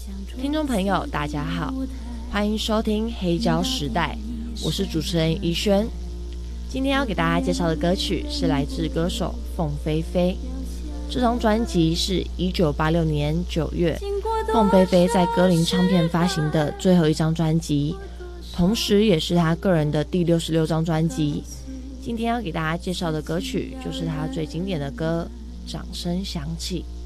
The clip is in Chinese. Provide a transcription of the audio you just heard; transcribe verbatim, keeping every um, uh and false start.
听众朋友大家好，欢迎收听黑胶时代，我是主持人怡萱。今天要给大家介绍的歌曲是来自歌手凤飞飞，这张专辑是一九八六年九月凤飞飞在歌林唱片发行的最后一张专辑，同时也是他个人的第六十六张专辑。今天要给大家介绍的歌曲就是他最经典的歌《掌声响起》。